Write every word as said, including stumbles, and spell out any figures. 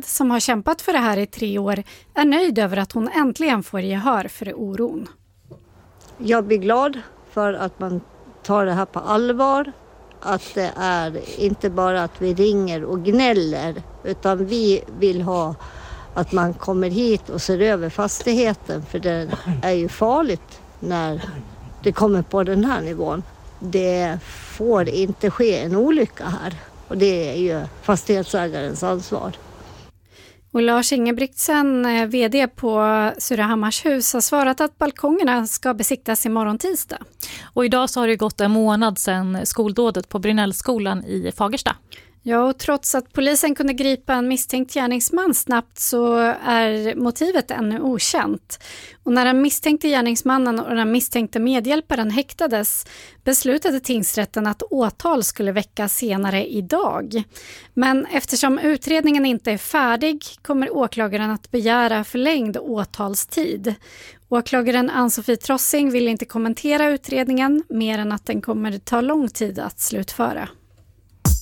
Lindblad, som har kämpat för det här i tre år, är nöjd över att hon äntligen får gehör för oron. Jag blir glad för att man tar det här på allvar. Att det är inte bara att vi ringer och gnäller, utan vi vill ha att man kommer hit och ser över fastigheten, för det är ju farligt när det kommer på den här nivån. Det får inte ske en olycka här, och det är ju fastighetsägarens ansvar. Och Lars Ingebrigtsen, vd på Surahammars hus, har svarat att balkongerna ska besiktas imorgon tisdag. Och idag så har det gått en månad sedan skoldådet på Brynällskolan i Fagersta. Ja, och trots att polisen kunde gripa en misstänkt gärningsman snabbt så är motivet ännu okänt. Och när den misstänkte gärningsmannen och den misstänkte medhjälparen häktades beslutade tingsrätten att åtal skulle väckas senare idag. Men eftersom utredningen inte är färdig kommer åklagaren att begära förlängd åtalstid. Åklagaren Ann-Sofie Trossing vill inte kommentera utredningen mer än att den kommer ta lång tid att slutföra.